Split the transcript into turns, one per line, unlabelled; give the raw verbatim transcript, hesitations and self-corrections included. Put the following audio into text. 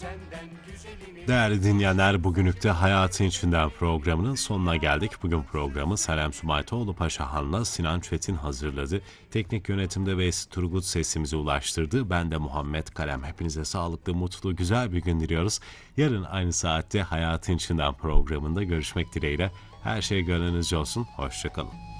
Değerli dinleyenler, bugünlük de Hayatın İçinden programının sonuna geldik. Bugün programı Selam Sumaytoğlu Paşahan'la Sinan Çetin hazırladı. Teknik yönetimde Veys Turgut sesimizi ulaştırdı. Ben de Muhammed Kalem. Hepinize sağlıklı, mutlu, güzel bir gün diliyoruz. Yarın aynı saatte Hayatın İçinden programında görüşmek dileğiyle. Her şey gönlünüzce olsun. Hoşçakalın.